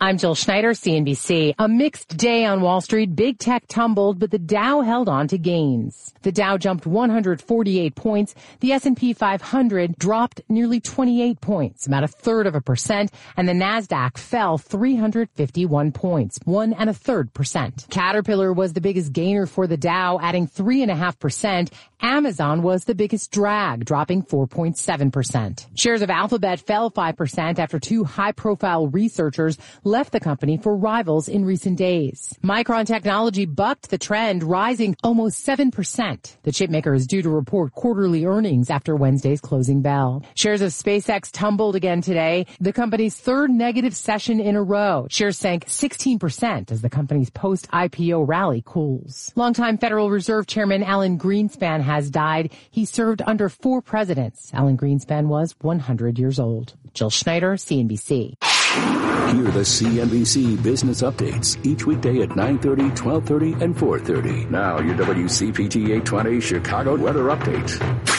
I'm Jill Schneider, CNBC. A mixed day on Wall Street. Big tech tumbled, but the Dow held on to gains. The Dow jumped 148 points. The S&P 500 dropped nearly 28 points, about 1/3%, and the Nasdaq fell 351 points, 1.33%. Caterpillar was the biggest gainer for the Dow, adding 3.5%. Amazon was the biggest drag, dropping 4.7%. Shares of Alphabet fell 5% after two high-profile researchers left the company for rivals in recent days. Micron Technology bucked the trend, rising almost 7%. The chipmaker is due to report quarterly earnings after Wednesday's closing bell. Shares of SpaceX tumbled again today, the company's third negative session in a row. Shares sank 16% as the company's post-IPO rally cools. Longtime Federal Reserve Chairman Alan Greenspan has died. He served under 4 presidents. Alan Greenspan was 100 years old. Jill Schneider, CNBC. Hear the CNBC Business Updates each weekday at 9:30, 12:30, and 4:30. Now your WCPT 820 Chicago Weather Update.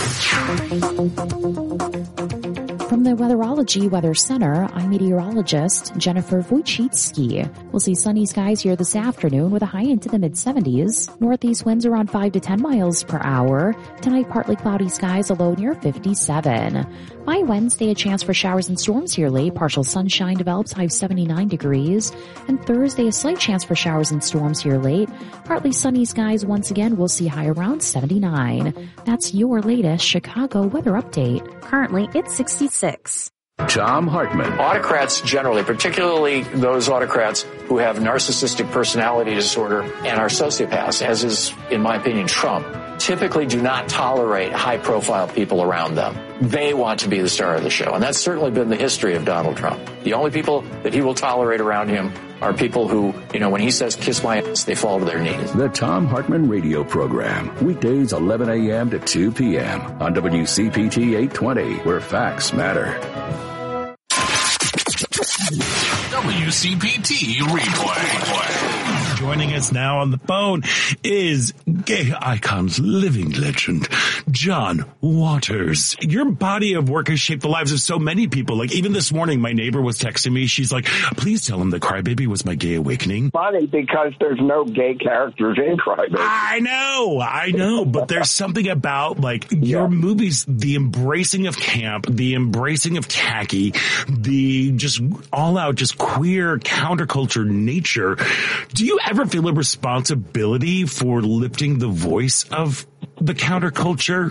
From the Weatherology Weather Center, I'm meteorologist Jennifer Wojcicki. We'll see sunny skies here this afternoon with a high into the mid-70s. Northeast winds around 5 to 10 miles per hour. Tonight, partly cloudy skies, a low near 57. By Wednesday, a chance for showers and storms here late. Partial sunshine develops, high of 79 degrees. And Thursday, a slight chance for showers and storms here late. Partly sunny skies once again. We'll see high around 79. That's your latest Chicago weather update. Currently, it's 66. Tom Hartman. Autocrats generally, particularly those autocrats who have narcissistic personality disorder and are sociopaths, as is, in my opinion, Trump, typically do not tolerate high-profile people around them. They want to be the star of the show, and that's certainly been the history of Donald Trump. The only people that he will tolerate around him are people who, when he says, kiss my ass, they fall to their knees. The Tom Hartman Radio Program. Weekdays 11 a.m. to 2 p.m. on WCPT 820, where facts matter. WCPT Replay. Joining us now on the phone is Gay Icons living legend, John Waters. Your body of work has shaped the lives of so many people. Like, even this morning, my neighbor was texting me. She's like, please tell him that Crybaby was my gay awakening. Funny, because there's no gay characters in Crybaby. I know. But there's something about, your movies, the embracing of camp, the embracing of tacky, the just all-out, just queer counterculture nature. Do you ever feel a responsibility for lifting the voice of the counterculture?